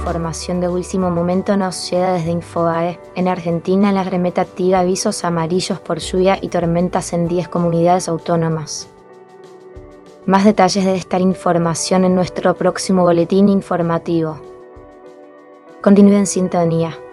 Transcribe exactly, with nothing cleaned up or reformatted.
información de último momento nos llega desde Infobae. En Argentina, la remeta activa avisos amarillos por lluvia y tormentas en diez comunidades autónomas. Más detalles de esta información en nuestro próximo boletín informativo. Continúe en sintonía.